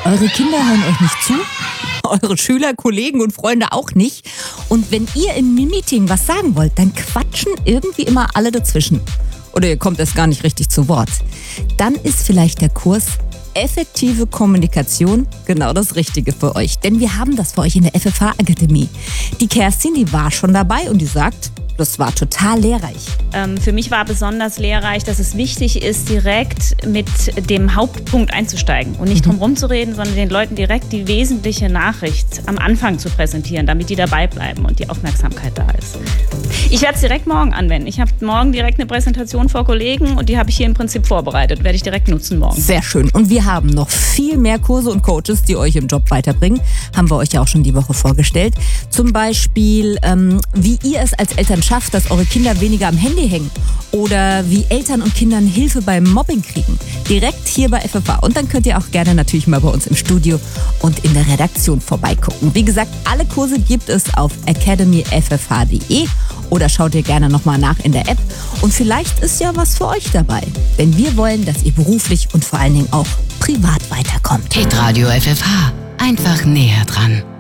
Eure Kinder hören euch nicht zu, eure Schüler, Kollegen und Freunde auch nicht. Und wenn ihr im Meeting was sagen wollt, dann quatschen irgendwie immer alle dazwischen. Oder ihr kommt erst gar nicht richtig zu Wort. Dann ist vielleicht der Kurs Effektive Kommunikation genau das Richtige für euch. Denn wir haben das für euch in der FFH-Akademie. Die Kerstin, die war schon dabei und die sagt, das war total lehrreich. Für mich war besonders lehrreich, dass es wichtig ist, direkt mit dem Hauptpunkt einzusteigen und nicht drum rumzureden, sondern den Leuten direkt die wesentliche Nachricht am Anfang zu präsentieren, damit die dabei bleiben und die Aufmerksamkeit da ist. Ich werde es direkt morgen anwenden. Ich habe morgen direkt eine Präsentation vor Kollegen und die habe ich hier im Prinzip vorbereitet. Werde ich direkt nutzen morgen. Sehr schön. Und wir haben noch viel mehr Kurse und Coaches, die euch im Job weiterbringen. Haben wir euch ja auch schon die Woche vorgestellt. Zum Beispiel, wie ihr es als Eltern schafft, dass eure Kinder weniger am Handy hängen. Oder wie Eltern und Kindern Hilfe beim Mobbing kriegen. Direkt hier bei FFH. Und dann könnt ihr auch gerne natürlich mal bei uns im Studio und in der Redaktion vorbeigucken. Wie gesagt, alle Kurse gibt es auf academyffh.de oder schaut ihr gerne nochmal nach in der App. Und vielleicht ist ja was für euch dabei. Denn wir wollen, dass ihr beruflich und vor allen Dingen auch privat weiterkommt. Hitradio FFH. Einfach näher dran.